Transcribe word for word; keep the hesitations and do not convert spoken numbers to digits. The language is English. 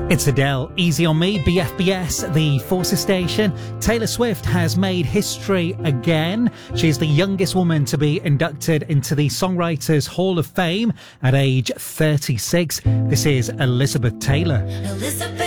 It's Adele, Easy on Me, B F B S, the Forces station. Taylor Swift has made history again. She's the youngest woman to be inducted into the Songwriters Hall of Fame at age thirty-six. This is Elizabeth Taylor. Elizabeth